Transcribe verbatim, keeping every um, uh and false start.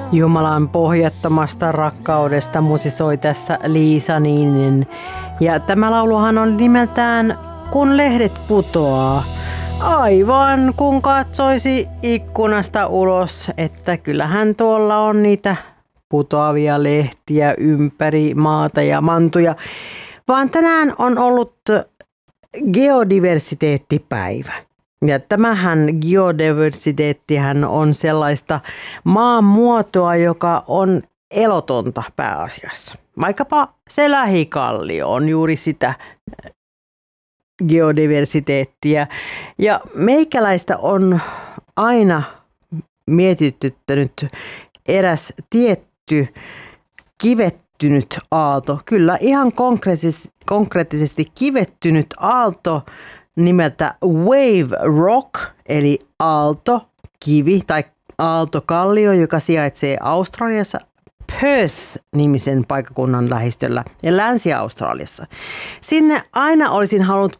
Jumalan pohjattomasta rakkaudesta musisoi tässä Liisa Niinen. Ja tämä lauluhan on nimeltään Kun lehdet putoaa. Aivan kun katsoisi ikkunasta ulos, että kyllähän tuolla on niitä putoavia lehtiä ympäri maata ja mantuja. Vaan tänään on ollut geodiversiteettipäivä. Ja tämähän geodiversiteettihän on sellaista maanmuotoa, joka on elotonta pääasiassa. Vaikkapa se lähikallio on juuri sitä geodiversiteettiä. Ja meikäläistä on aina mietityttänyt eräs tietty kivettynyt aalto. Kyllä ihan konkreettisesti, konkreettisesti kivettynyt aalto nimeltä Wave Rock, eli aaltokivi tai aaltokallio, joka sijaitsee Australiassa Perth-nimisen paikkakunnan lähistöllä ja Länsi-Australiassa. Sinne aina olisin halunnut